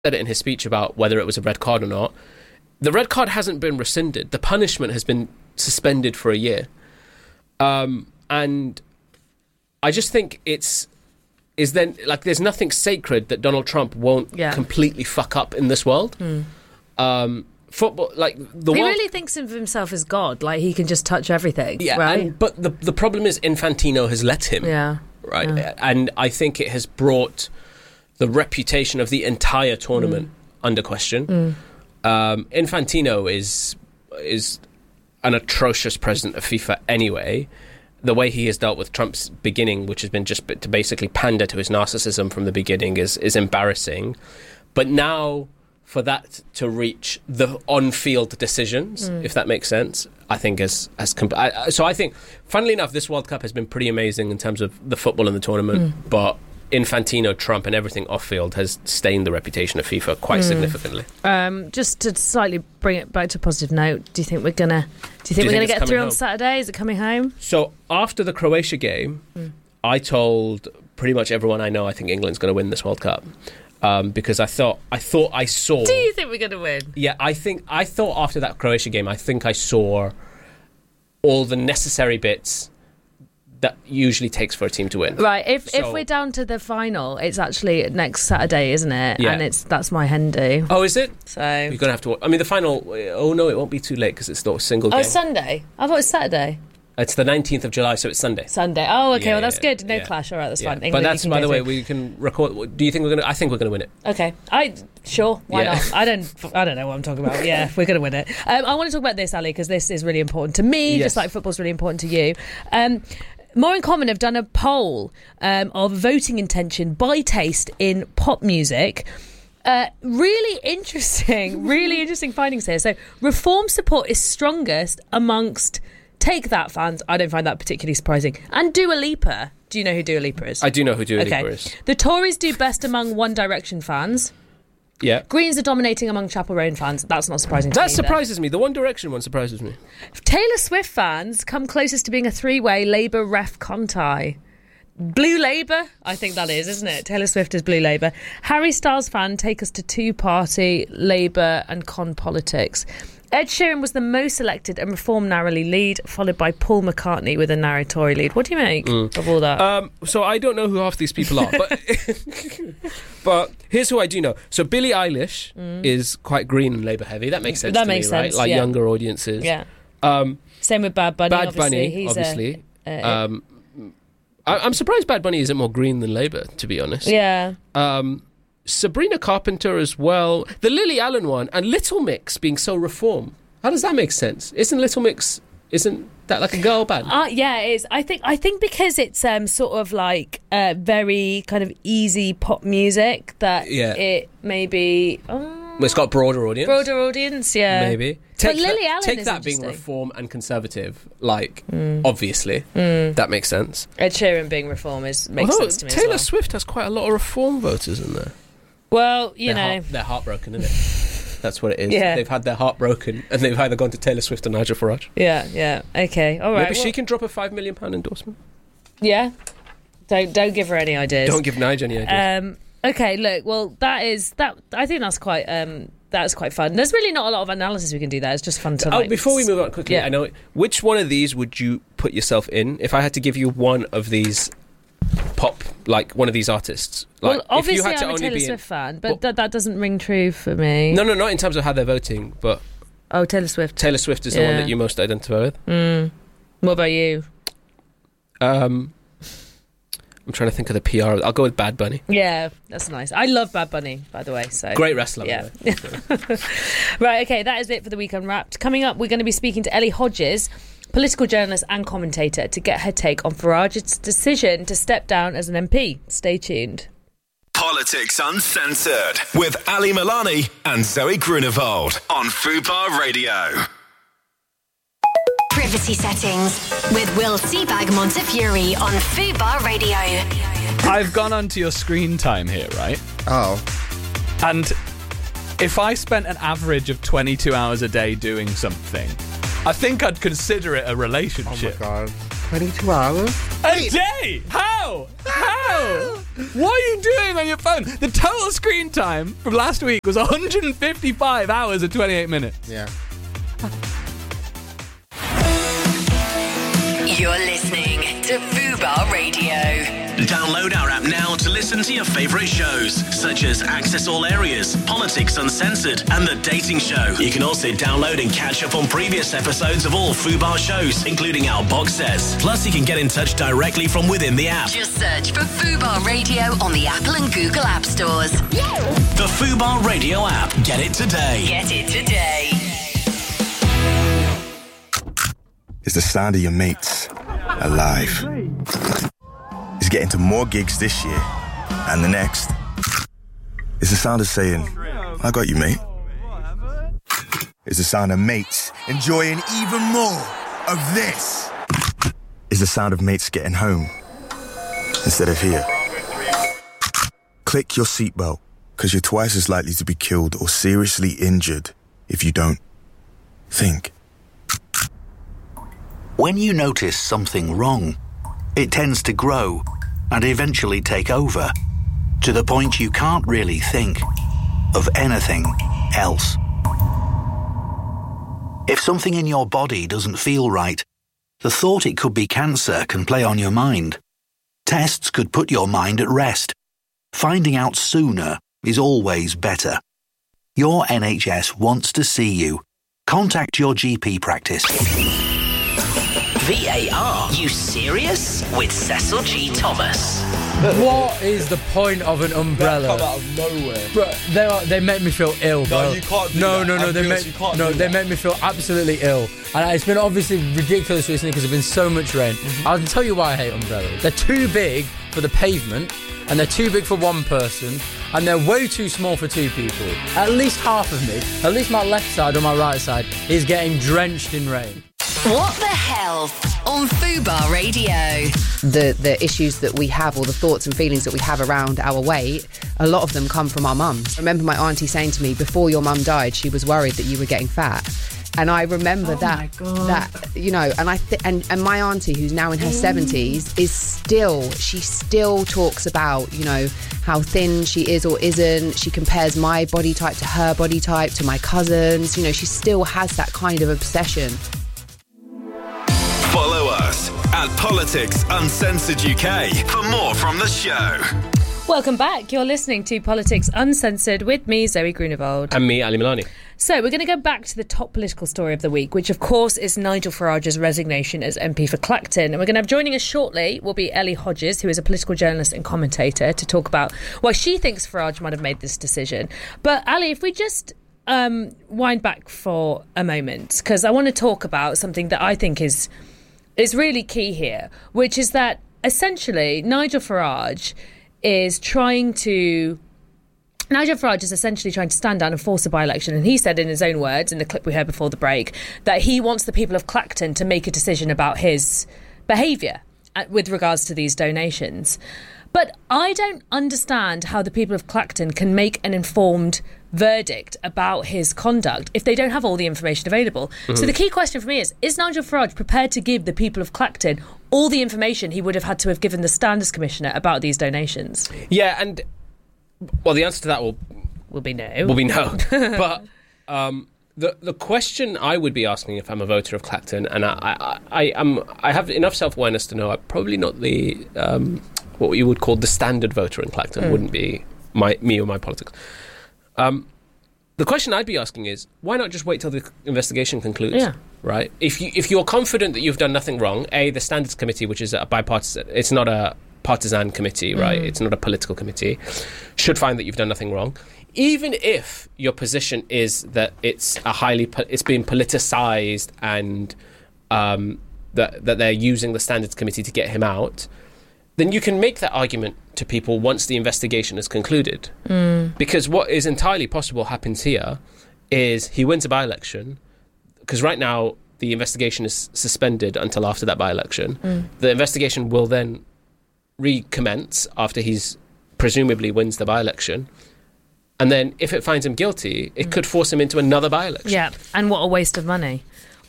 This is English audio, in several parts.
said it in his speech about whether it was a red card or not. The red card hasn't been rescinded. The punishment has been suspended for a year. And I just think there's nothing sacred that Donald Trump won't completely fuck up in this world. Football, like the he world, really thinks of himself as God, like he can just touch everything. Yeah, right? But the problem is Infantino has let him. Yeah. Right. Yeah. And I think it has brought the reputation of the entire tournament under question. Infantino is an atrocious president of FIFA anyway. The way he has dealt with Trump's beginning, which has been just to basically pander to his narcissism from the beginning, is embarrassing. But now, for that to reach the on-field decisions, if that makes sense, I think so I think, funnily enough, this World Cup has been pretty amazing in terms of the football in the tournament, but Infantino, Trump and everything off-field has stained the reputation of FIFA quite significantly. Just to slightly bring it back to a positive note, do you think we're gonna get through on Saturday? Is it coming home? So after the Croatia game, I told pretty much everyone I know I think England's going to win this World Cup. Because I thought I saw. Do you think we're going to win? Yeah, I thought after that Croatia game, I think I saw all the necessary bits that usually takes for a team to win. Right. If we're down to the final, it's actually next Saturday, isn't it? Yeah. And that's my hen do. Oh, is it? So you're gonna have to. I mean, the final. Oh no, it won't be too late because it's not a single game. Oh, Sunday. I thought it was Saturday. It's the 19th of July, so it's Sunday. Sunday. Oh, okay. Well, that's good. No clash. All right, that's fine. England, but that's, by the way, we can record. Do you think we're going to? I think we're going to win it. Okay. Sure. Why not? I don't know what I'm talking about. Yeah, we're going to win it. I want to talk about this, Ali, because this is really important to me, just like football's really important to you. More in Common have done a poll of voting intention by taste in pop music. Really interesting findings here. So, reform support is strongest amongst Take That fans. I don't find that particularly surprising. And Dua Lipa. Do you know who Dua Lipa is? I do know who Dua Lipa is. The Tories do best among One Direction fans. Yeah. Greens are dominating among Chapel Roan fans. That's not surprising to me. That surprises me. The One Direction one surprises me. Taylor Swift fans come closest to being a three-way Labour ref conti. Blue Labour, I think that is, isn't it? Taylor Swift is Blue Labour. Harry Styles fan take us to two-party Labour and con politics. Ed Sheeran was the most selected and Reform narrowly lead, followed by Paul McCartney with a narrow Tory lead. What do you make of all that? So I don't know who half these people are, but here's who I do know. So Billie Eilish is quite green and Labour heavy. That makes sense to me, right? Like younger audiences. Yeah. Same with Bad Bunny. Bad Bunny, obviously. I'm surprised Bad Bunny isn't more green than Labour, to be honest. Yeah. Sabrina Carpenter as well. The Lily Allen one. And Little Mix being so Reform. How does that make sense? Isn't that like a girl band? Yeah, it is. I think because it's sort of like very kind of easy pop music that it may be... Well, it's got a broader audience. Yeah. Maybe. But Lily Allen take that being Reform and Conservative, like, obviously. That makes sense. Ed Sheeran being Reform makes sense to me Taylor as well. Swift has quite a lot of Reform voters in there. Well, they're heartbroken, isn't it? That's what it is. Yeah. They've had their heart broken and they've either gone to Taylor Swift or Nigel Farage. Yeah. Okay, all right. Maybe she can drop a £5 million endorsement. Yeah. Don't give her any ideas. Don't give Nigel any ideas. Okay, look, well, I think that's quite fun. There's really not a lot of analysis we can do there. It's just fun to before we move on quickly, I know, which one of these would you put yourself in if I had to give you one of these pop, like one of these artists? Like, well, obviously if you had to I'm a only Taylor be Swift fan, but that doesn't ring true for me. No, not in terms of how they're voting, but... Oh, Taylor Swift. Taylor Swift is the one that you most identify with. What about you? I'm trying to think of the PR. I'll go with Bad Bunny. Yeah, that's nice. I love Bad Bunny, by the way. So great wrestler. Yeah. Right, okay, that is it for the Week Unwrapped. Coming up, we're going to be speaking to Ellie Hodges, political journalist and commentator, to get her take on Farage's decision to step down as an MP. Stay tuned. Politics Uncensored with Ali Milani and Zoe Grunewald on Fubar Radio. Privacy Settings with Will Seabag Montefiore on Fubar Radio. I've gone onto your screen time here, right? Oh. And if I spent an average of 22 hours a day doing something, I think I'd consider it a relationship. Oh my God. 22 hours? A day? How? What are you doing on your phone? The total screen time from last week was 155 hours and 28 minutes. Yeah. You're listening to Fubar Radio. Download our app now to listen to your favourite shows, such as Access All Areas, Politics Uncensored, and The Dating Show. You can also download and catch up on previous episodes of all Fubar shows, including our box sets. Plus, you can get in touch directly from within the app. Just search for Fubar Radio on the Apple and Google App Stores. The Fubar Radio app. Get it today. Get it today. It's the sound of your mates alive. It's getting to more gigs this year and the next. It's the sound of saying, I got you, mate. It's the sound of mates enjoying even more of this. It's the sound of mates getting home instead of here. Click your seatbelt, because you're twice as likely to be killed or seriously injured if you don't. Think. When you notice something wrong, it tends to grow and eventually take over, to the point you can't really think of anything else. If something in your body doesn't feel right, the thought it could be cancer can play on your mind. Tests could put your mind at rest. Finding out sooner is always better. Your NHS wants to see you. Contact your GP practice. VAR, you serious? With Cecil G. Thomas. What is the point of an umbrella? Come out of nowhere. Bro, they make me feel ill, bro. No, you can't do no, that. No, no, they make me feel absolutely ill. And it's been obviously ridiculous recently because there's been so much rain. I'll tell you why I hate umbrellas. They're too big for the pavement, and they're too big for one person, and they're way too small for two people. At least half of me, at least my left side or my right side, is getting drenched in rain. What the hell on Fubar Radio? The issues that we have, or the thoughts and feelings that we have around our weight, a lot of them come from our mums. I remember my auntie saying to me, before your mum died, she was worried that you were getting fat. And I remember that, you know, and and my auntie, who's now in her 70s, she still talks about, you know, how thin she is or isn't. She compares my body type to her body type, to my cousins. You know, she still has that kind of obsession. Follow us at Politics Uncensored UK for more from the show. Welcome back. You're listening to Politics Uncensored with me, Zoe Grunewald. And me, Ali Milani. So we're going to go back to the top political story of the week, which of course is Nigel Farage's resignation as MP for Clacton. And we're going to have joining us shortly will be Ellie Hodges, who is a political journalist and commentator, to talk about why she thinks Farage might have made this decision. But Ali, if we just wind back for a moment, because I want to talk about something that I think is really key here, which is that essentially Nigel Farage is essentially trying to stand down and force a by-election. And he said in his own words, in the clip we heard before the break, that he wants the people of Clacton to make a decision about his behaviour with regards to these donations. But I don't understand how the people of Clacton can make an informed verdict about his conduct if they don't have all the information available. Mm-hmm. So the key question for me is Nigel Farage prepared to give the people of Clacton all the information he would have had to have given the Standards Commissioner about these donations? Yeah, and well, the answer to that will be no. Will be no. But the question I would be asking if I'm a voter of Clacton, and I have enough self-awareness to know I'm probably not the what you would call the standard voter in Clacton. Wouldn't be me or my politics. The question I'd be asking is, why not just wait till the investigation concludes? Yeah. Right? If you're confident that you've done nothing wrong, the Standards Committee, which is a bipartisan, it's not a partisan committee, right? It's not a political committee, should find that you've done nothing wrong. Even if your position is that it's being politicised and that they're using the Standards Committee to get him out, then you can make that argument to people once the investigation is concluded. Because what is entirely possible happens here is he wins a by-election, because right now the investigation is suspended until after that by-election. The investigation will then recommence after he's presumably wins the by-election. And then if it finds him guilty, it could force him into another by-election. Yeah, and what a waste of money.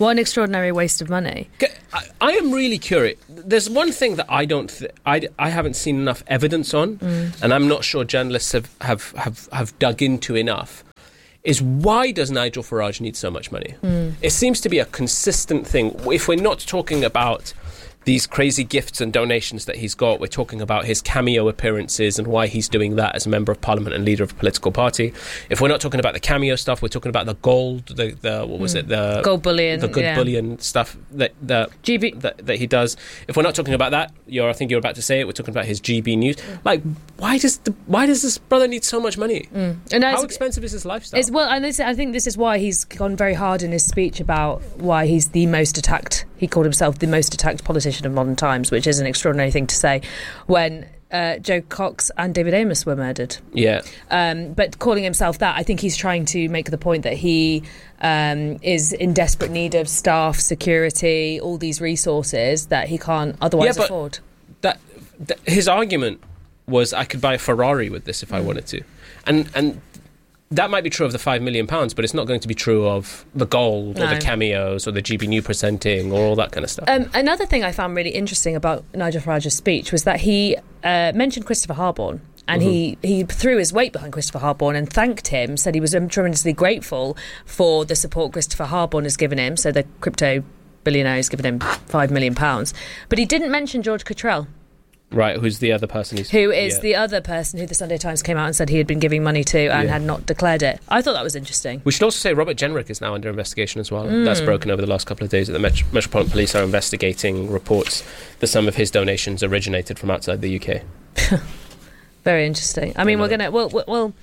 What an extraordinary waste of money. I am really curious. There's one thing that I haven't seen enough evidence on, and I'm not sure journalists have dug into enough, is why does Nigel Farage need so much money? It seems to be a consistent thing. If we're not talking about these crazy gifts and donations that he's got, we're talking about his cameo appearances and why he's doing that as a member of parliament and leader of a political party. If we're not talking about the cameo stuff, we're talking about the gold, the what was it? The gold bullion. The good bullion stuff that he does. If we're not talking about that, I think you're about to say it, we're talking about his GB News. Like, why does this brother need so much money? And how expensive is his lifestyle? I think this is why he's gone very hard in his speech about why he's the most attacked. He called himself the most attacked politician of modern times, which is an extraordinary thing to say when Jo Cox and David Amess were murdered. Yeah. But calling himself that, I think he's trying to make the point that he is in desperate need of staff, security, all these resources that he can't otherwise afford. That his argument was, I could buy a Ferrari with this if I wanted to. And that might be true of the £5 million, but it's not going to be true of the gold or the cameos or the GB New presenting or all that kind of stuff. Another thing I found really interesting about Nigel Farage's speech was that he mentioned Christopher Harborne. And he threw his weight behind Christopher Harborne and thanked him, said he was tremendously grateful for the support Christopher Harborne has given him. So the crypto billionaire has given him £5 million. But he didn't mention George Cottrell. Right, who's the other person? The other person who the Sunday Times came out and said he had been giving money to and had not declared it. I thought that was interesting. We should also say Robert Jenrick is now under investigation as well. That's broken over the last couple of days. That the Metropolitan Police are investigating reports that some of his donations originated from outside the UK. Very interesting. I mean, we're going to...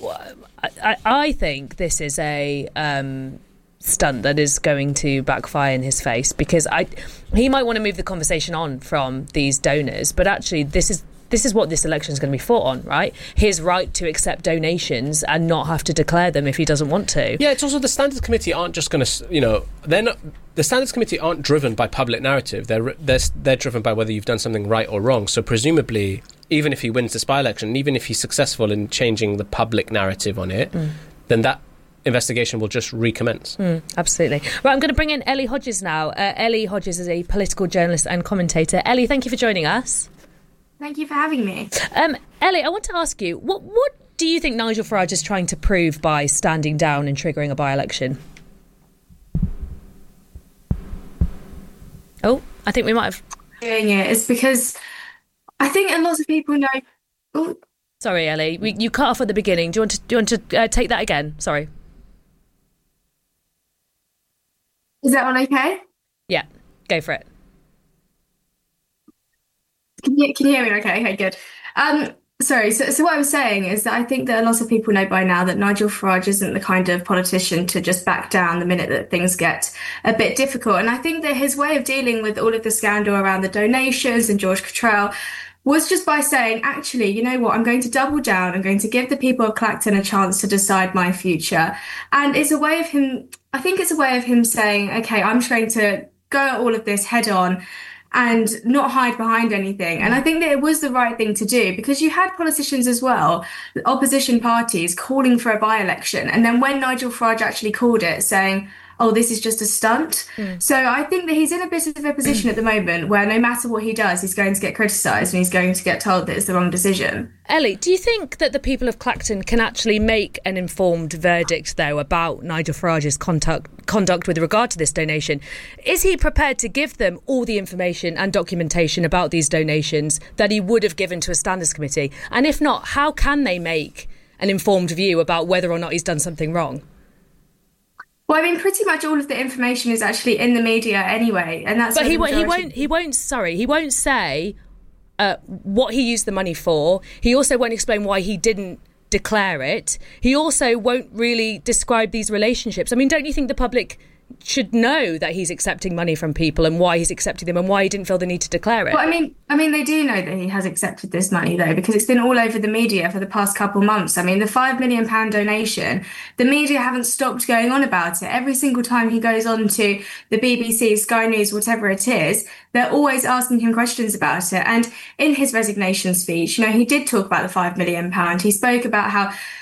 I think this is a... stunt that is going to backfire in his face, because he might want to move the conversation on from these donors, but actually this is what this election is going to be fought on, right? His right to accept donations and not have to declare them if he doesn't want to. Yeah, it's also the Standards Committee aren't just going to, the Standards Committee aren't driven by public narrative. They're driven by whether you've done something right or wrong. So presumably, even if he wins this by-election, and even if he's successful in changing the public narrative on it, then that investigation will just recommence. Absolutely. Right, I'm going to bring in Ellie Hodges now. Ellie Hodges is a political journalist and commentator. Ellie, thank you for joining us. Thank you for having me. Ellie, I want to ask you, what do you think Nigel Farage is trying to prove by standing down and triggering a by-election? Oh, I think we might have... Doing it is because I think a lot of people know... Oh. Sorry, Ellie, you cut off at the beginning. Do you want to take that again? Sorry. Is that one okay? Yeah, go for it. Can you hear me okay? Okay, good. Sorry, so what I was saying is that I think that a lot of people know by now that Nigel Farage isn't the kind of politician to just back down the minute that things get a bit difficult. And I think that his way of dealing with all of the scandal around the donations and George Cottrell was just by saying, actually, you know what, I'm going to double down. I'm going to give the people of Clacton a chance to decide my future. And it's a way of him, I think it's a way of him saying, okay, I'm trying to go at all of this head on and not hide behind anything. And I think that it was the right thing to do, because you had politicians as well, opposition parties, calling for a by-election. And then when Nigel Farage actually called it, saying, oh, this is just a stunt. So I think that he's in a bit of a position at the moment where no matter what he does, he's going to get criticised and he's going to get told that it's the wrong decision. Ellie, do you think that the people of Clacton can actually make an informed verdict, though, about Nigel Farage's conduct with regard to this donation? Is he prepared to give them all the information and documentation about these donations that he would have given to a standards committee? And if not, how can they make an informed view about whether or not he's done something wrong? Well, I mean, pretty much all of the information is actually in the media anyway, and that's. But he won't say what he used the money for. He also won't explain why he didn't declare it. He also won't really describe these relationships. I mean, don't you think the public should know that he's accepting money from people and why he's accepting them and why he didn't feel the need to declare it? Well, I mean, they do know that he has accepted this money, though, because it's been all over the media for the past couple months. I mean, the £5 million donation, the media haven't stopped going on about it. Every single time he goes on to the BBC, Sky News, whatever it is, they're always asking him questions about it. And in his resignation speech, you know, he did talk about the £5 million. He spoke about how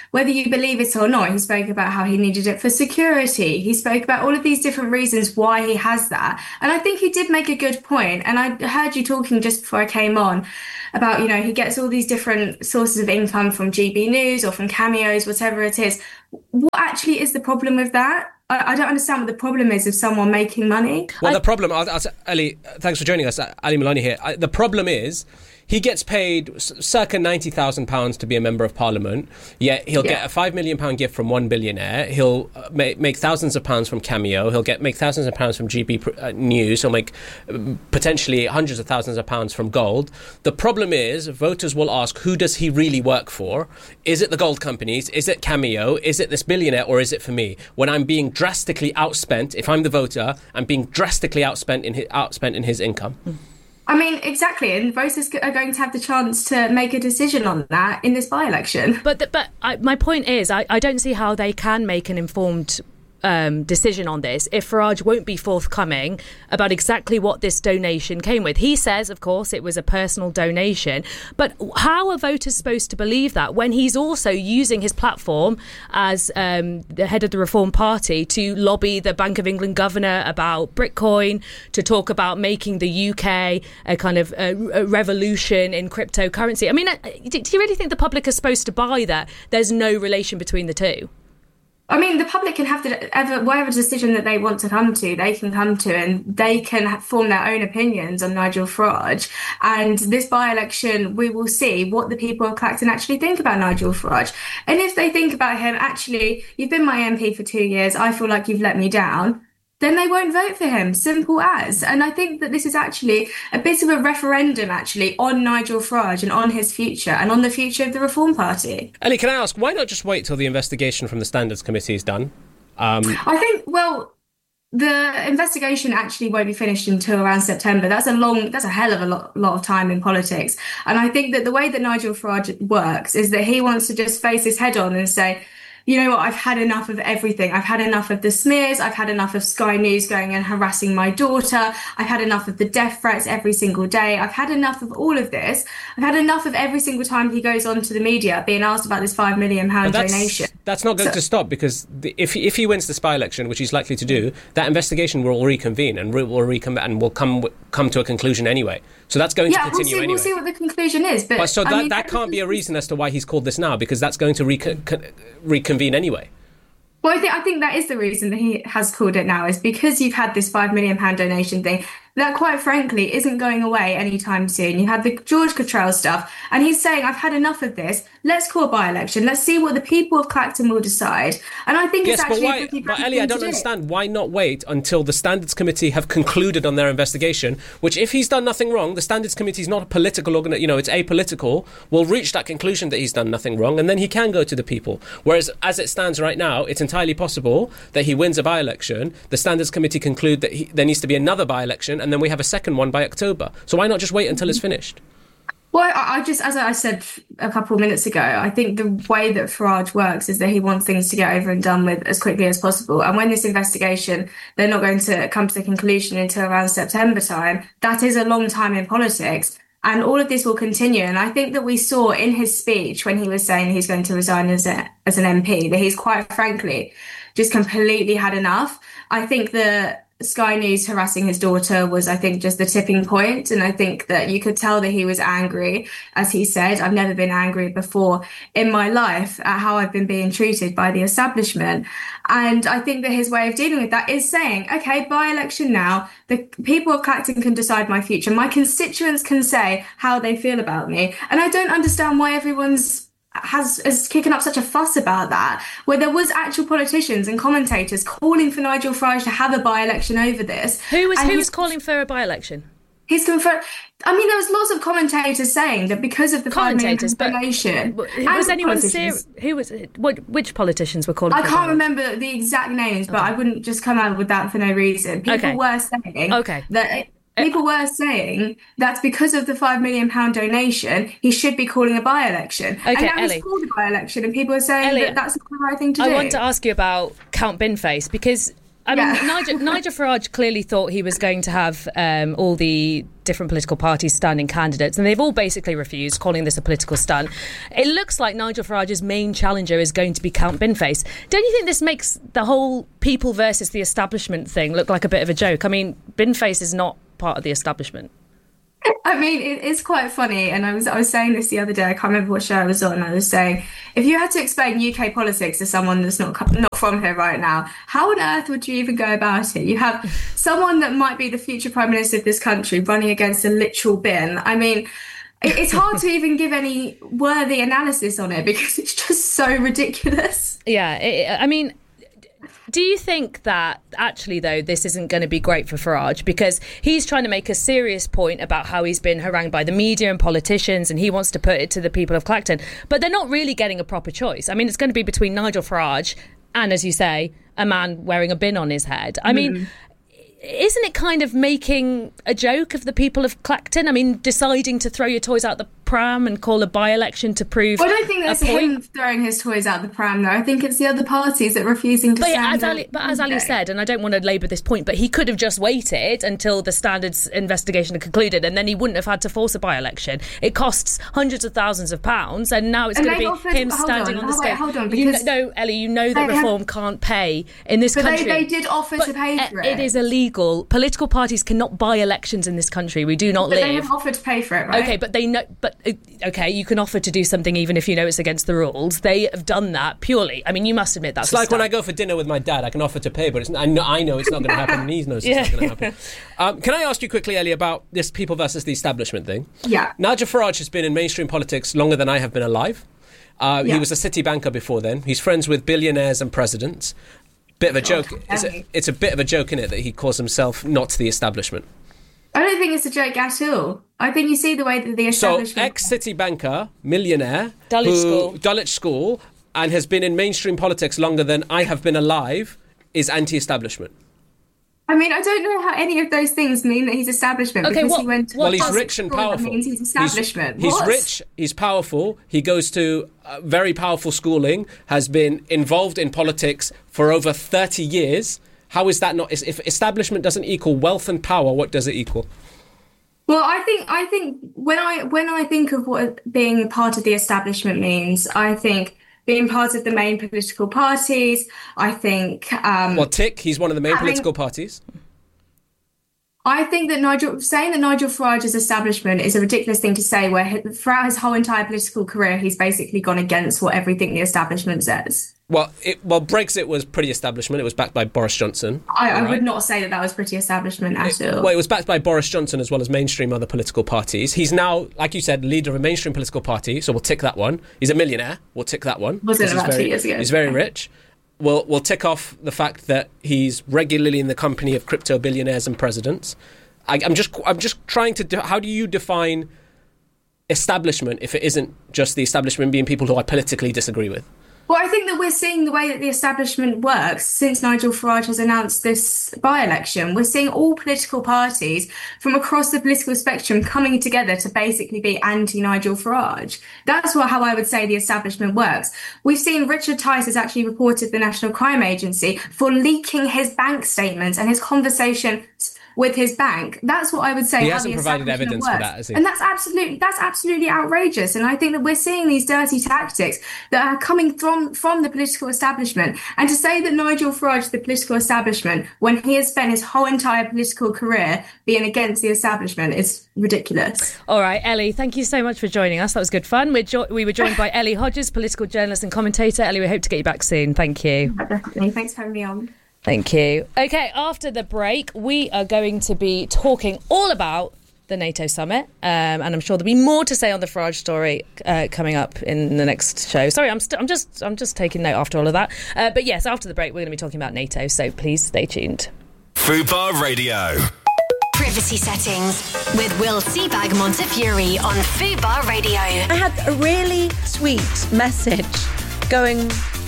whether you believe it or not, he spoke about how he needed it for security. He spoke about all of these different reasons why he has that. And I think he did make a good point. And I heard you talking just before I came on about, he gets all these different sources of income from GB News or from cameos, whatever it is. What actually is the problem with that? I don't understand what the problem is of someone making money. Well, the problem, Ali, thanks for joining us. Ali Milani here. The problem is he gets paid circa £90,000 to be a member of parliament, yet he'll get a £5 million gift from one billionaire. He'll make thousands of pounds from Cameo. He'll make thousands of pounds from GB News. He'll make potentially hundreds of thousands of pounds from Gold. The problem is voters will ask, who does he really work for? Is it the gold companies? Is it Cameo? Is it this billionaire? Or is it for me? When I'm being drastically outspent, if I'm the voter, I'm being drastically outspent in his income. I mean, exactly, and voters are going to have the chance to make a decision on that in this by-election. But my point is, I don't see how they can make an informed decision on this if Farage won't be forthcoming about exactly what this donation came with. He says, of course, it was a personal donation, but how are voters supposed to believe that when he's also using his platform as the head of the Reform Party to lobby the Bank of England governor about Bitcoin, to talk about making the UK a kind of a revolution in cryptocurrency? I mean, do you really think the public is supposed to buy that there's no relation between the two? I mean, the public can have whatever decision that they want to come to, they can come to, and they can form their own opinions on Nigel Farage. And this by-election, we will see what the people of Clacton actually think about Nigel Farage. And if they think about him, actually, you've been my MP for 2 years, I feel like you've let me down, then they won't vote for him, simple as. And I think that this is actually a bit of a referendum, actually, on Nigel Farage and on his future and on the future of the Reform Party. Ellie, can I ask, why not just wait till the investigation from the Standards Committee is done? I think, the investigation actually won't be finished until around September. That's a hell of a lot of time in politics. And I think that the way that Nigel Farage works is that he wants to just face his head on and say, you know what, I've had enough of everything. I've had enough of the smears. I've had enough of Sky News going and harassing my daughter. I've had enough of the death threats every single day. I've had enough of all of this. I've had enough of every single time he goes on to the media being asked about this £5 million donation. That's not going to stop, because if he wins this by-election, which he's likely to do, that investigation will reconvene and will come to a conclusion anyway. So that's going to continue anyway. We'll see what the conclusion is. But that can't be a reason as to why he's called this now, because that's going to reconvene anyway. Well, I think that is the reason that he has called it now, is because you've had this £5 million donation thing that, quite frankly, isn't going away anytime soon. You had the George Cottrell stuff, and he's saying, I've had enough of this. Let's call a by-election. Let's see what the people of Clacton will decide. And I think it's actually... But Ellie, I don't understand. Why not wait until the Standards Committee have concluded on their investigation, which, if he's done nothing wrong, the Standards Committee is not a political organisation, it's apolitical, will reach that conclusion that he's done nothing wrong, and then he can go to the people. Whereas, as it stands right now, it's entirely possible that he wins a by-election, the Standards Committee conclude that there needs to be another by-election, and then we have a second one by October. So why not just wait until it's finished? Well, I just, as I said a couple of minutes ago, I think the way that Farage works is that he wants things to get over and done with as quickly as possible. And when this investigation, they're not going to come to the conclusion until around September time, that is a long time in politics. And all of this will continue. And I think that we saw in his speech when he was saying he's going to resign as an MP, that he's quite frankly just completely had enough. I think that Sky News harassing his daughter was, I think, just the tipping point. And I think that you could tell that he was angry. As he said, I've never been angry before in my life at how I've been being treated by the establishment. And I think that his way of dealing with that is saying, OK, by-election now, the people of Clacton can decide my future. My constituents can say how they feel about me. And I don't understand why everyone's is kicking up such a fuss about that, where there was actual politicians and commentators calling for Nigel Farage to have a by-election over this. Who was calling for a by-election? He's confirmed. I mean, there was lots of commentators saying that because of the £5 million donation. Was anyone serious? Who was it? Which politicians were calling? I can't remember the exact names, but I wouldn't just come out with that for no reason. People were saying that. People were saying that because of the £5 million donation, he should be calling a by-election. Okay, and now Ellie, he's called a by-election, and people are saying that that's not the right thing to do. I want to ask you about Count Binface, because I mean, Nigel Farage clearly thought he was going to have all the different political parties standing candidates, and they've all basically refused, calling this a political stunt. It looks like Nigel Farage's main challenger is going to be Count Binface. Don't you think this makes the whole people versus the establishment thing look like a bit of a joke? I mean, Binface is not part of the establishment. I mean, it is quite funny, and I was saying this the other day. I can't remember what show I was on. And I was saying, if you had to explain UK politics to someone that's not from here right now, how on earth would you even go about it? You have someone that might be the future Prime Minister of this country running against a literal bin. I mean, it's hard to even give any worthy analysis on it because it's just so ridiculous. Yeah, I mean, do you think that actually, though, this isn't going to be great for Farage because he's trying to make a serious point about how he's been harangued by the media and politicians, and he wants to put it to the people of Clacton, but they're not really getting a proper choice. I mean, it's going to be between Nigel Farage and, as you say, a man wearing a bin on his head. I mean, isn't it kind of making a joke of the people of Clacton? I mean, deciding to throw your toys out the pram and call a by-election to prove I don't think that's him throwing his toys out the pram, though. I think it's the other parties that are refusing to stand up. But as Ali said, and I don't want to labour this point, but he could have just waited until the Standards investigation had concluded, and then he wouldn't have had to force a by-election. It costs hundreds of thousands of pounds, and now it's going to be him standing on the stage. Hold on, because Ellie, you know that reform can't pay in this country. They did offer to pay for it. It is illegal. Political parties cannot buy elections in this country. We do not live. They have offered to pay for it, right? Okay, but they know. But okay, you can offer to do something even if you know it's against the rules. They have done that purely. I mean, you must admit that's. It's like when I go for dinner with my dad. I can offer to pay, but I know it's not going to happen, and he knows it's not going to happen. Can I ask you quickly, Ellie, about this people versus the establishment thing? Yeah. Nigel Farage has been in mainstream politics longer than I have been alive. He was a city banker before then. He's friends with billionaires and presidents. Bit of a joke. It's a bit of a joke, isn't it, that he calls himself not the establishment? I don't think it's a joke at all. I think you see the way that the establishment... So, ex-city banker, millionaire, Dulwich School, and has been in mainstream politics longer than I have been alive, is anti-establishment. I mean, I don't know how any of those things mean that he's establishment. Okay, because he went well, he's rich and powerful. That means he's establishment. He's rich, he's powerful, he goes to very powerful schooling, has been involved in politics for over 30 years. How is that not... If establishment doesn't equal wealth and power, what does it equal? Well, I think when I think of what being part of the establishment means, I think being part of the main political parties, I think... he's one of the main political parties. I think that saying that Nigel Farage's establishment is a ridiculous thing to say, where throughout his whole entire political career, he's basically gone against what everything the establishment says. Well, Brexit was pretty establishment. It was backed by Boris Johnson. I would not say that was pretty establishment at all. Well, it was backed by Boris Johnson as well as mainstream other political parties. He's now, like you said, leader of a mainstream political party, so we'll tick that one. He's a millionaire. We'll tick that one. Wasn't about 2 years ago. He's very rich. We'll tick off the fact that he's regularly in the company of crypto billionaires and presidents. I'm just trying to... How do you define establishment if it isn't just the establishment being people who I politically disagree with? Well, I think that we're seeing the way that the establishment works since Nigel Farage has announced this by-election. We're seeing all political parties from across the political spectrum coming together to basically be anti-Nigel Farage. That's how I would say the establishment works. We've seen Richard Tice has actually reported the National Crime Agency for leaking his bank statements and his conversation with his bank. That's what I would say. He hasn't provided evidence for that, has he? And that's absolutely outrageous. And I think that we're seeing these dirty tactics that are coming from the political establishment. And to say that Nigel Farage, the political establishment, when he has spent his whole entire political career being against the establishment, is ridiculous. All right, Ellie, thank you so much for joining us. That was good fun. We were joined by Ellie Hodges, political journalist and commentator. Ellie, we hope to get you back soon. Thank you. Definitely. Thanks for having me on. Thank you. Okay, after the break, we are going to be talking all about the NATO summit, and I'm sure there'll be more to say on the Farage story coming up in the next show. Sorry, I'm just taking note after all of that. But yes, after the break, we're going to be talking about NATO, so please stay tuned. Fubar Radio. Privacy settings with Will Seabag Montefiore on Fubar Radio. I had a really sweet message going,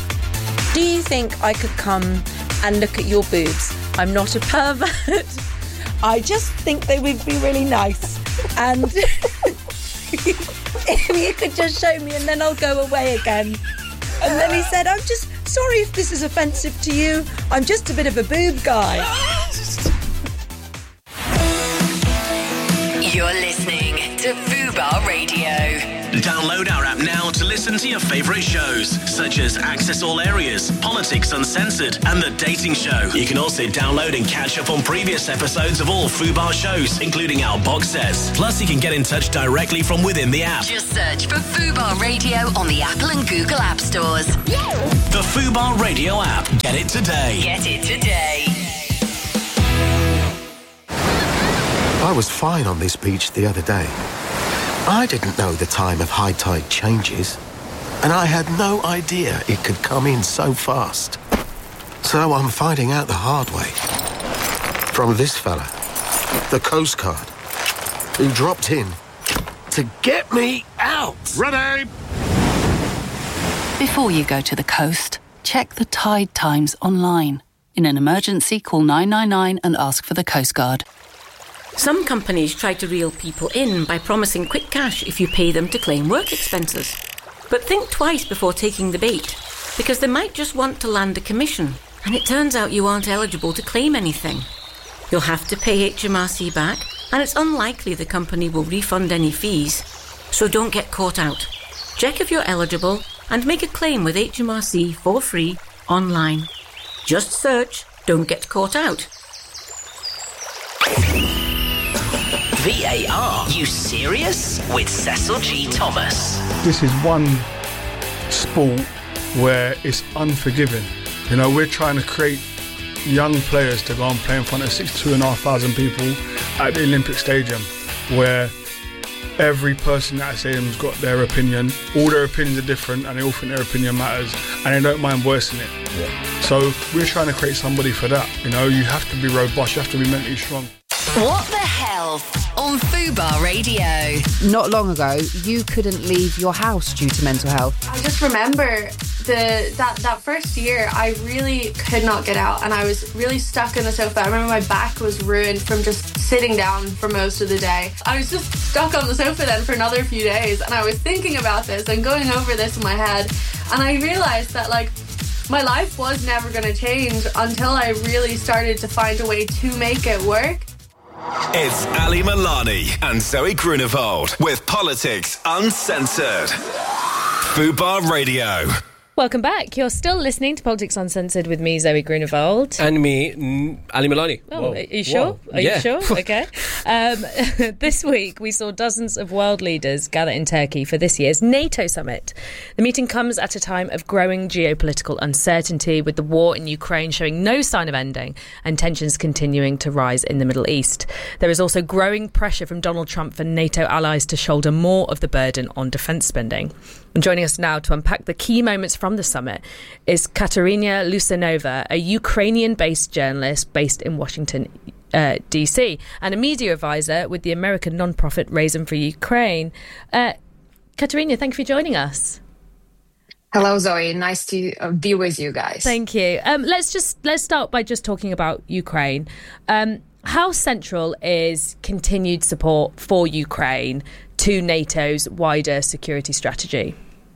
do you think I could come and look at your boobs? I'm not a pervert. I just think they would be really nice. And if you could just show me and then I'll go away again. And then he said, I'm just sorry if this is offensive to you. I'm just a bit of a boob guy. You're listening to Fubar Radio. Download our app now to listen to your favourite shows, such as Access All Areas, Politics Uncensored, and The Dating Show. You can also download and catch up on previous episodes of all Fubar shows, including our box sets. Plus, you can get in touch directly from within the app. Just search for Fubar Radio on the Apple and Google App Stores. The Fubar Radio app. Get it today. Get it today. I was fine on this beach the other day. I didn't know the time of high tide changes, and I had no idea it could come in so fast. So I'm finding out the hard way. From this fella, the Coast Guard, who dropped in to get me out. Ready! Before you go to the coast, check the tide times online. In an emergency, call 999 and ask for the Coast Guard. Some companies try to reel people in by promising quick cash if you pay them to claim work expenses. But think twice before taking the bait, because they might just want to land a commission, and it turns out you aren't eligible to claim anything. You'll have to pay HMRC back, and it's unlikely the company will refund any fees, so don't get caught out. Check if you're eligible and make a claim with HMRC for free online. Just search "Don't Get Caught Out." VAR, you serious? With Cecil G. Thomas. This is one sport where it's unforgiving. You know, we're trying to create young players to go and play in front of 62,500 people at the Olympic Stadium, where every person at the stadium's got their opinion. All their opinions are different, and they all think their opinion matters, and they don't mind voicing it. So we're trying to create somebody for that. You know, you have to be robust, you have to be mentally strong. What the Health on Fubar Radio. Not long ago, you couldn't leave your house due to mental health. I just remember that first year, I really could not get out, and I was really stuck in the sofa. I remember my back was ruined from just sitting down for most of the day. I was just stuck on the sofa then for another few days, and I was thinking about this and going over this in my head, and I realised that, like, my life was never going to change until I really started to find a way to make it work. It's Ali Milani and Zoe Grunewald with Politics Uncensored. Fubar Radio. Welcome back. You're still listening to Politics Uncensored with me, Zoe Grunewald. And me, Ali Milani. Oh, are you sure? Are you sure? Okay. This week, we saw dozens of world leaders gather in Turkey for this year's NATO summit. The meeting comes at a time of growing geopolitical uncertainty, with the war in Ukraine showing no sign of ending and tensions continuing to rise in the Middle East. There is also growing pressure from Donald Trump for NATO allies to shoulder more of the burden on defence spending. And joining us now to unpack the key moments from the summit is Kateryna Lusanova, a Ukrainian-based journalist based in Washington, D.C., and a media advisor with the American non-profit Raisin for Ukraine. Kateryna, thank you for joining us. Hello, Zoe. Nice to be with you guys. Thank you. Let's start by just talking about Ukraine. How central is continued support for Ukraine to NATO's wider security strategy?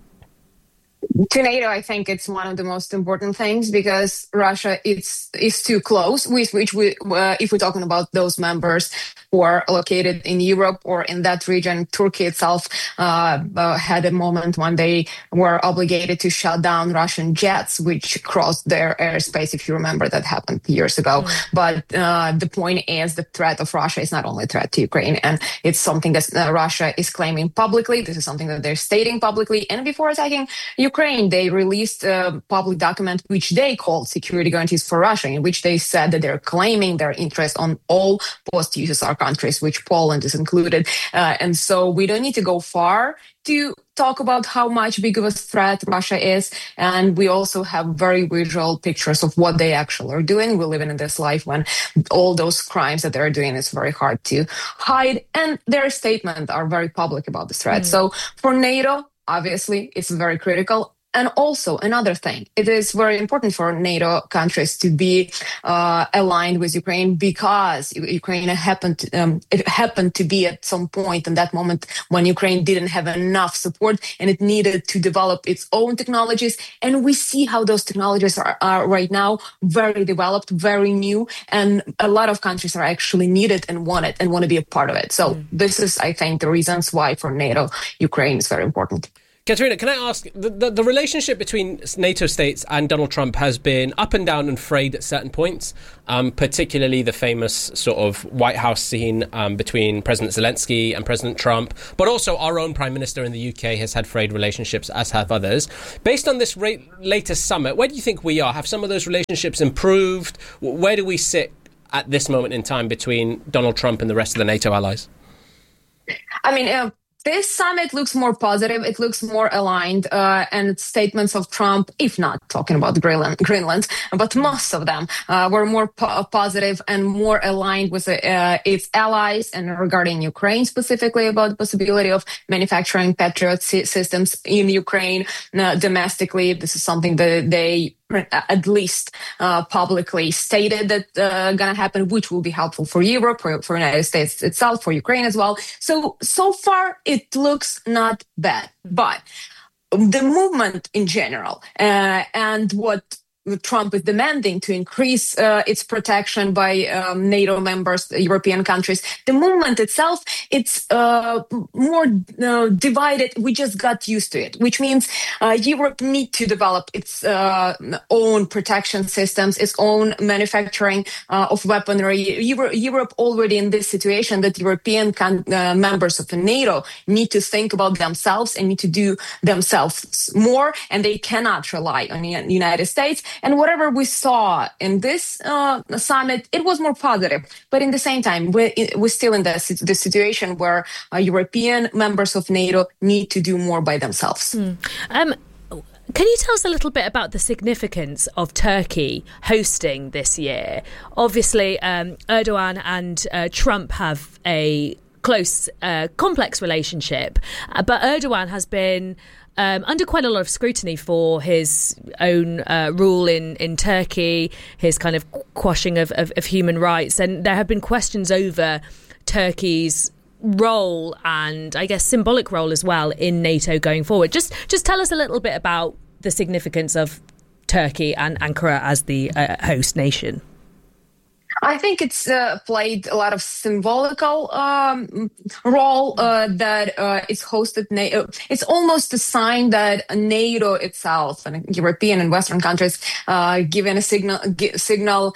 To NATO, I think it's one of the most important things, because Russia is too close, with which if we're talking about those members who are located in Europe or in that region. Turkey itself had a moment when they were obligated to shut down Russian jets, which crossed their airspace, if you remember. That happened years ago. But the point is, the threat of Russia is not only a threat to Ukraine, and it's something that Russia is claiming publicly. This is something that they're stating publicly. And before attacking Ukraine, they released a public document which they called Security Guarantees for Russia, in which they said that they're claiming their interest on all post-USSR countries, which Poland is included. And so we don't need to go far to talk about how much big of a threat Russia is. And we also have very visual pictures of what they actually are doing. We're living in this life when all those crimes that they're doing is very hard to hide. And their statements are very public about the threat. So for NATO, obviously, it's very critical. And also another thing, it is very important for NATO countries to be aligned with Ukraine because Ukraine happened to be at some point in that moment when Ukraine didn't have enough support and it needed to develop its own technologies. And we see how those technologies are right now very developed, very new, and a lot of countries are actually needed and want it and want to be a part of it. So this is, I think, the reasons why for NATO, Ukraine is very important. Katerina, can I ask, the relationship between NATO states and Donald Trump has been up and down and frayed at certain points, particularly the famous sort of White House scene between President Zelensky and President Trump, but also our own Prime Minister in the UK has had frayed relationships, as have others. Based on this latest summit, where do you think we are? Have some of those relationships improved? Where do we sit at this moment in time between Donald Trump and the rest of the NATO allies? I mean, this summit looks more positive. It looks more aligned, and statements of Trump, if not talking about Greenland, but most of them were more positive and more aligned with its allies, and regarding Ukraine specifically about the possibility of manufacturing Patriot systems in Ukraine domestically. This is something that they at least publicly stated that gonna happen, which will be helpful for Europe, for United States itself, for Ukraine as well. So far it looks not bad, but the movement in general and what Trump is demanding to increase its protection by NATO members, European countries. The movement itself, it's more divided. We just got used to it, which means Europe need to develop its own protection systems, its own manufacturing of weaponry. Europe already in this situation that European members of the NATO need to think about themselves and need to do themselves more, and they cannot rely on the United States. And whatever we saw in this summit, it was more positive. But in the same time, we're still in the situation where European members of NATO need to do more by themselves. Can you tell us a little bit about the significance of Turkey hosting this year? Obviously, Erdogan and Trump have a close, complex relationship, but Erdogan has been under quite a lot of scrutiny for his own rule in Turkey, his kind of quashing of human rights. And there have been questions over Turkey's role and, I guess, symbolic role as well in NATO going forward. Just tell us a little bit about the significance of Turkey and Ankara as the host nation. I think it's played a lot of symbolical role that it's hosted NATO. It's almost a sign that NATO itself and European and Western countries given a signal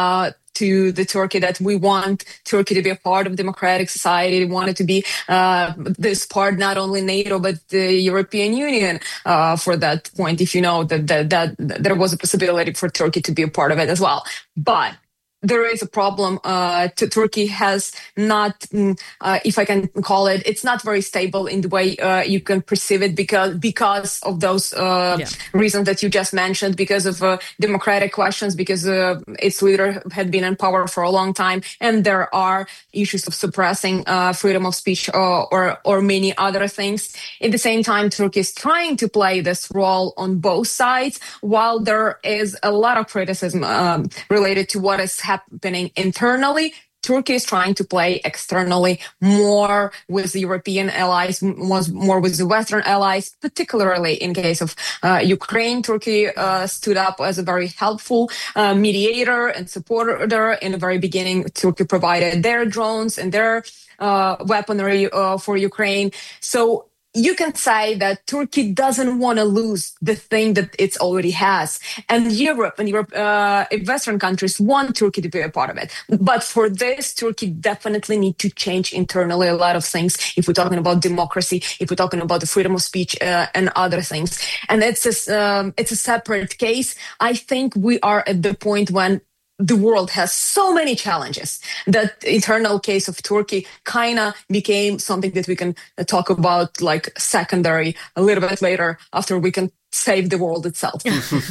to the Turkey that we want Turkey to be a part of democratic society. We want it to be this part, not only NATO, but the European Union for that point, if you know that there was a possibility for Turkey to be a part of it as well. But there is a problem. Turkey has not, if I can call it, it's not very stable in the way you can perceive it because of those reasons that you just mentioned, because of democratic questions, because its leader had been in power for a long time, and there are issues of suppressing freedom of speech or many other things. At the same time, Turkey is trying to play this role on both sides, while there is a lot of criticism related to what is happening internally. Turkey is trying to play externally more with the European allies, more with the Western allies, particularly in case of Ukraine. Turkey stood up as a very helpful mediator and supporter. In the very beginning, Turkey provided their drones and their weaponry for Ukraine. So you can say that Turkey doesn't want to lose the thing that it already has. And Europe and Western countries want Turkey to be a part of it. But for this, Turkey definitely need to change internally a lot of things. If we're talking about democracy, if we're talking about the freedom of speech and other things. And it's a separate case. I think we are at the point when the world has so many challenges that internal case of Turkey kind of became something that we can talk about like secondary a little bit later after we can save the world itself.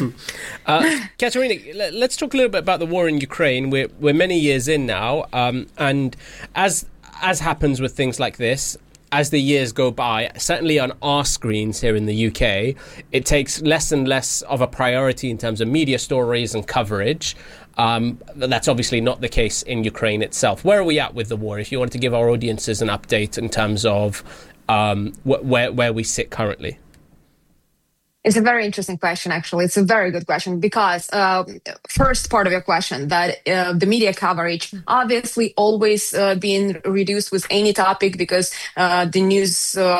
Katerina, let's talk a little bit about the war in Ukraine. We're many years in now, and as happens with things like this, as the years go by, certainly on our screens here in the UK, it takes less and less of a priority in terms of media stories and coverage. That's obviously not the case in Ukraine itself. Where are we at with the war? If you wanted to give our audiences an update in terms of where we sit currently. It's a very interesting question, actually. It's a very good question because first part of your question, that the media coverage obviously always being reduced with any topic because the news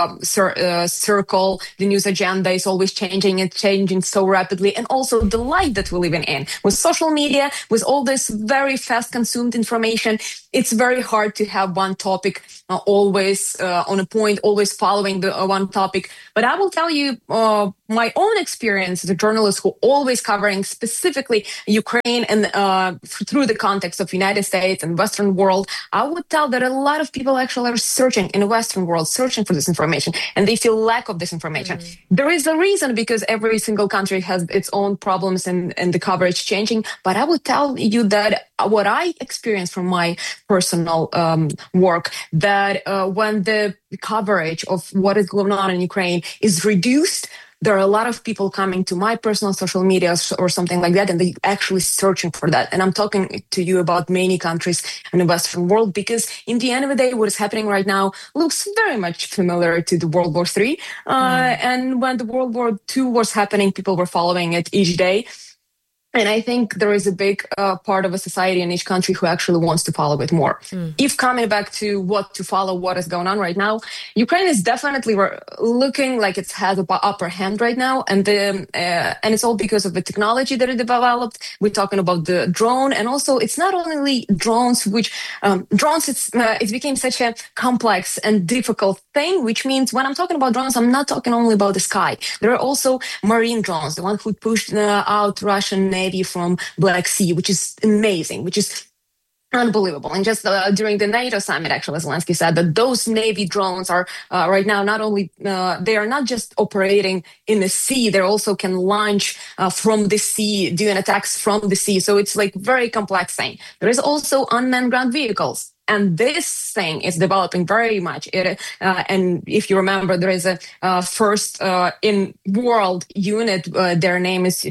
circle, the news agenda is always changing and changing so rapidly. And also the life that we're living in with social media, with all this very fast consumed information, it's very hard to have one topic always on a point, always following the one topic. But I will tell you my own experience as a journalist who always covering specifically Ukraine and through the context of United States and Western world, I would tell that a lot of people actually are searching in the Western world, searching for this information, and they feel lack of this information. There is a reason because every single country has its own problems and the coverage changing. But I would tell you that what I experienced from my personal work, that when the coverage of what is going on in Ukraine is reduced, there are a lot of people coming to my personal social media or something like that, and they actually searching for that. And I'm talking to you about many countries in the Western world, because in the end of the day, what is happening right now looks very much familiar to the World War III. And when the World War II was happening, people were following it each day. And I think there is a big part of a society in each country who actually wants to follow it more. If coming back to what to follow, what is going on right now, Ukraine is definitely looking like it has an upper hand right now. And it's all because of the technology that it developed. We're talking about the drone. And also, it's not only drones, which drones, it became such a complex and difficult thing, which means when I'm talking about drones, I'm not talking only about the sky. There are also marine drones, the one who pushed out Russian Navy from Black Sea, which is amazing, which is unbelievable. And just during the NATO summit, actually, Zelensky said that those Navy drones are right now not only, they are not just operating in the sea, they also can launch from the sea, doing attacks from the sea. So it's like very complex thing. There is also unmanned ground vehicles. And this thing is developing very much. And if you remember, there is a first in world unit. Their name is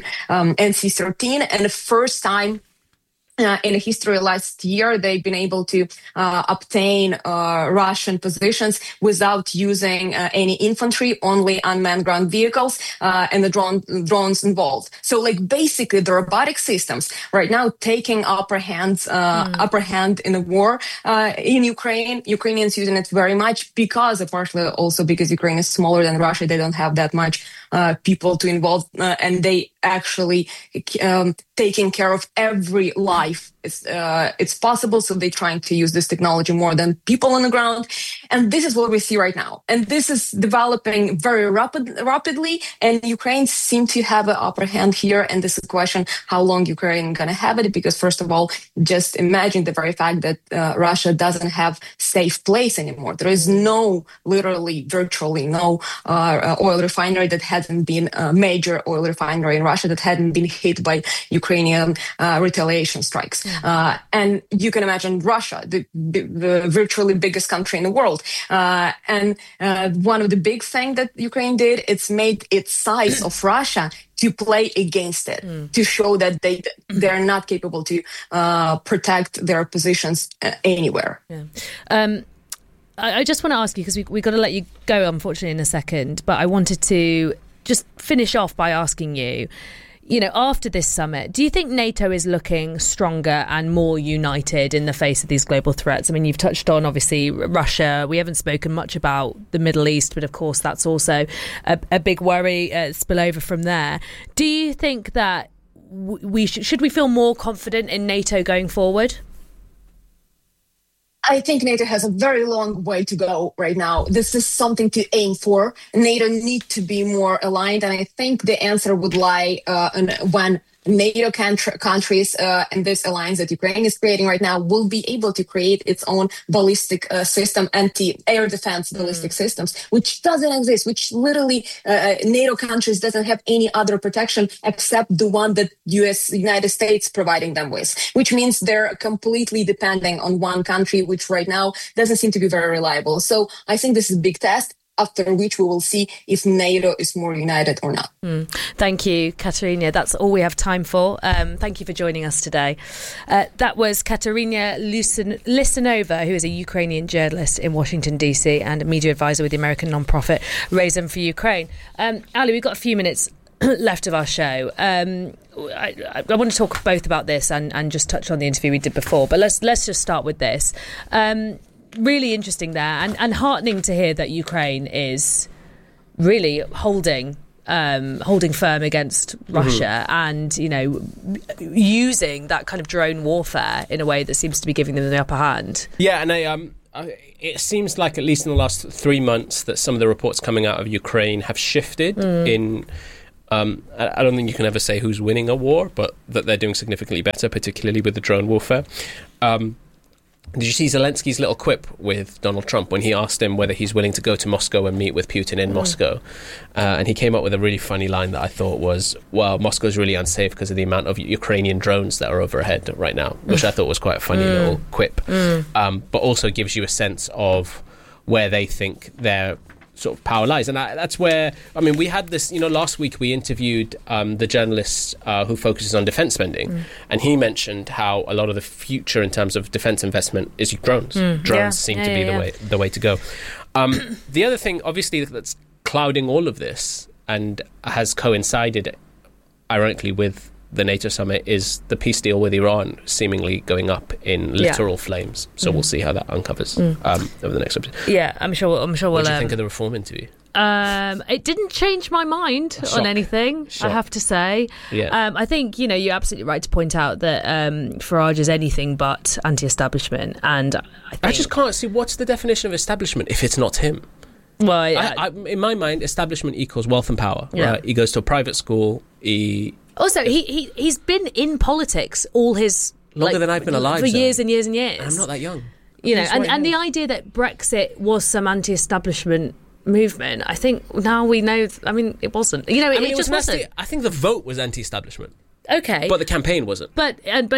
NC-13, and the first time in history last year, they've been able to obtain Russian positions without using any infantry, only unmanned ground vehicles and the drones involved. So, like, basically, the robotic systems right now taking upper hand in the war in Ukraine. Ukrainians using it very much because, partially also because Ukraine is smaller than Russia, they don't have that much people to involve, and they actually taking care of every life. It's possible, so they're trying to use this technology more than people on the ground. And this is what we see right now. And this is developing very rapidly, and Ukraine seem to have an upper hand here. And this is a question, how long Ukraine going to have it? Because first of all, just imagine the very fact that Russia doesn't have safe place anymore. There is virtually no oil refinery that hasn't been a major oil refinery in Russia that hadn't been hit by Ukrainian retaliation strikes. And you can imagine Russia, the virtually biggest country in the world. And one of the big things that Ukraine did, it's made its size of Russia to play against it, to show that they're not capable to protect their positions anywhere. Yeah. I just want to ask you, because we've got to let you go, unfortunately, in a second, but I wanted to just finish off by asking you, after this summit, do you think NATO is looking stronger and more united in the face of these global threats? I mean, you've touched on, obviously, Russia. We haven't spoken much about the Middle East, but of course, that's also a big worry, spillover from there. Do you think that should we feel more confident in NATO going forward? I think NATO has a very long way to go right now. This is something to aim for. NATO needs to be more aligned, and I think the answer would lie when NATO countries and this alliance that Ukraine is creating right now will be able to create its own ballistic system, anti-air defense ballistic systems, which doesn't exist, which literally NATO countries doesn't have any other protection except the one that United States providing them with, which means they're completely depending on one country, which right now doesn't seem to be very reliable. So I think this is a big test, after which we will see if NATO is more united or not. Thank you, Katerina. That's all we have time for. Thank you for joining us today. That was Katerina Lisanova, who is a Ukrainian journalist in Washington, D.C. and a media advisor with the American nonprofit Razom for Ukraine. Ali, we've got a few minutes left of our show. I want to talk both about this and just touch on the interview we did before, but let's just start with this. Really interesting there, and heartening to hear that Ukraine is really holding firm against Russia, and using that kind of drone warfare in a way that seems to be giving them the upper hand. Yeah, and it seems like at least in the last 3 months that some of the reports coming out of Ukraine have shifted in. I don't think you can ever say who's winning a war, but that they're doing significantly better, particularly with the drone warfare. Did you see Zelensky's little quip with Donald Trump when he asked him whether he's willing to go to Moscow and meet with Putin in Moscow? And he came up with a really funny line that I thought was, well, Moscow's really unsafe because of the amount of Ukrainian drones that are overhead right now, which I thought was quite a funny little quip. But also gives you a sense of where they think their sort of power lies. And that's where, we had this, last week we interviewed the journalist who focuses on defence spending, and he mentioned how a lot of the future in terms of defence investment is drones. Drones seem to be the way to go. The other thing, obviously, that's clouding all of this and has coincided, ironically, with the NATO summit is the peace deal with Iran seemingly going up in literal flames. So we'll see how that uncovers over the next episode. Yeah, I'm sure we'll... What do you think of the Reform interview? It didn't change my mind on anything, I have to say. I think, you're absolutely right to point out that Farage is anything but anti-establishment. And I just can't see what's the definition of establishment if it's not him. Well, in my mind, establishment equals wealth and power. Right? He goes to a private school. Also, he's been in politics all his... Longer than I've been alive. For years and years and years. I'm not that young. And the idea that Brexit was some anti-establishment movement, I think now we know... it wasn't. It just wasn't. I think the vote was anti-establishment. Okay. But the campaign wasn't. But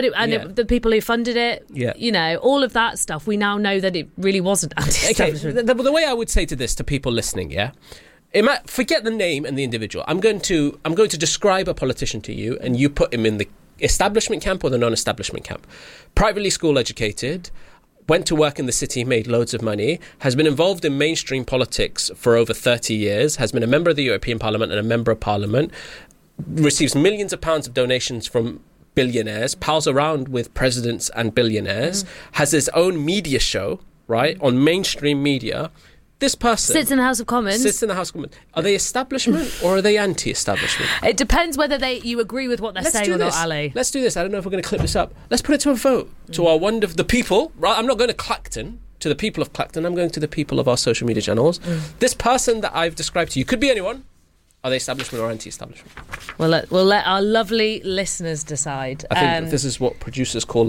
the people who funded it, all of that stuff, we now know that it really wasn't anti-establishment. Okay. The way I would say to this, to people listening, forget the name and the individual. I'm going to describe a politician to you, and you put him in the establishment camp or the non-establishment camp. Privately school educated, went to work in the city, made loads of money, has been involved in mainstream politics for over 30 years, has been a member of the European Parliament and a member of Parliament, receives millions of pounds of donations from billionaires, pals around with presidents and billionaires, has his own media show, right, on mainstream media. This person sits in the House of Commons. Are they establishment or are they anti-establishment? It depends whether you agree with what they're saying or not, Ali. Let's do this. I don't know if we're going to clip this up. Let's put it to a vote. To our the people. Right? I'm not going to Clacton. To the people of Clacton. I'm going to the people of our social media channels. This person that I've described to you could be anyone. Are they establishment or anti-establishment? We'll let our lovely listeners decide. I think this is what producers call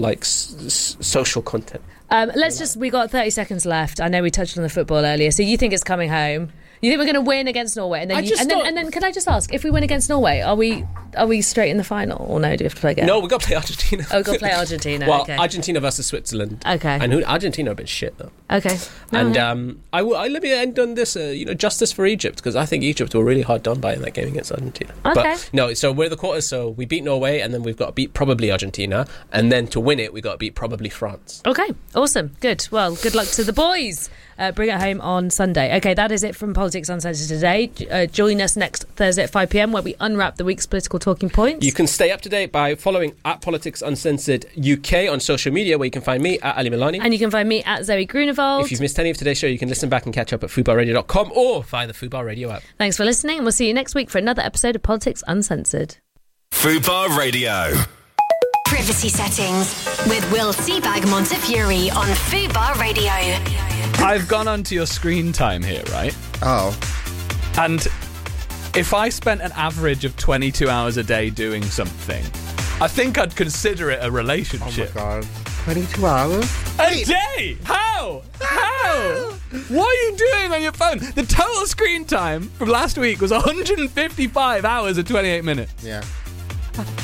social content. We got 30 seconds left. I know we touched on the football earlier. So you think it's coming home? You think we're going to win against Norway? And then can I just ask, if we win against Norway, are we straight in the final? Or no, do we have to play again? No, we've got to play Argentina. Oh, we've got to play Argentina. Well, okay. Argentina versus Switzerland. Okay. And Argentina have been shit, though. Okay. And let me end on this, justice for Egypt, because I think Egypt were really hard done by in that game against Argentina. Okay. But no, so we're the quarters, so we beat Norway, and then we've got to beat probably Argentina, and then to win it, we've got to beat probably France. Okay, awesome. Good. Well, good luck to the boys. Bring it home on Sunday. Okay, that is it from Politics Uncensored today. Join us next Thursday at 5 p.m. where we unwrap the week's political talking points. You can stay up to date by following at Politics Uncensored UK on social media, where you can find me at Ali Milani. And you can find me at Zoe Grunewald. If you've missed any of today's show, you can listen back and catch up at foodbarradio.com or via the Foodbar Radio app. Thanks for listening, and we'll see you next week for another episode of Politics Uncensored. Foodbar Radio. Privacy settings with Will Seabag Montefiore on Foodbar Radio. I've gone onto your screen time here, right? Oh. And If I spent an average of 22 hours a day doing something, I think I'd consider it a relationship. Oh my God. 22 hours? A day? How? What are you doing on your phone? The total screen time from last week was 155 hours and 28 minutes. Yeah.